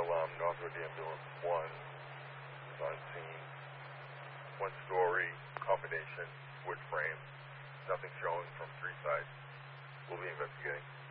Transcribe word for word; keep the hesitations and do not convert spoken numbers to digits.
um, Northwood Ambulance one is on scene. One story, combination, wood frame. Nothing showing from three sides. We'll be investigating.